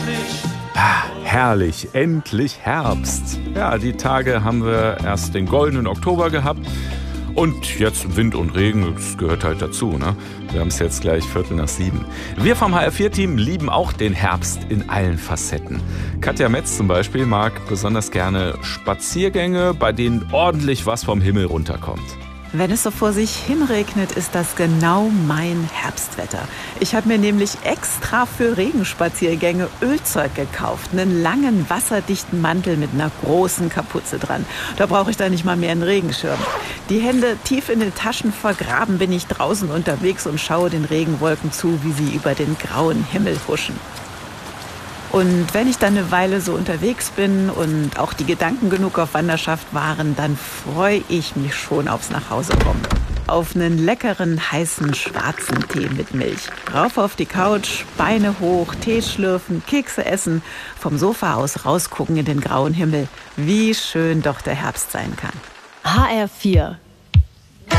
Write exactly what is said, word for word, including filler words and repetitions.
Ah, herrlich, endlich Herbst. Ja, die Tage haben wir erst den goldenen Oktober gehabt und jetzt Wind und Regen, das gehört halt dazu, ne? Wir haben es jetzt gleich Viertel nach sieben. Wir vom H R vier Team lieben auch den Herbst in allen Facetten. Katja Metz zum Beispiel mag besonders gerne Spaziergänge, bei denen ordentlich was vom Himmel runterkommt. Wenn es so vor sich hinregnet, ist das genau mein Herbstwetter. Ich habe mir nämlich extra für Regenspaziergänge Ölzeug gekauft. Einen langen, wasserdichten Mantel mit einer großen Kapuze dran. Da brauche ich dann nicht mal mehr einen Regenschirm. Die Hände tief in den Taschen vergraben bin ich draußen unterwegs und schaue den Regenwolken zu, wie sie über den grauen Himmel huschen. Und wenn ich dann eine Weile so unterwegs bin und auch die Gedanken genug auf Wanderschaft waren, dann freue ich mich schon aufs Nachhausekommen. Auf einen leckeren, heißen, schwarzen Tee mit Milch. Rauf auf die Couch, Beine hoch, Tee schlürfen, Kekse essen, vom Sofa aus rausgucken in den grauen Himmel. Wie schön doch der Herbst sein kann. H R vier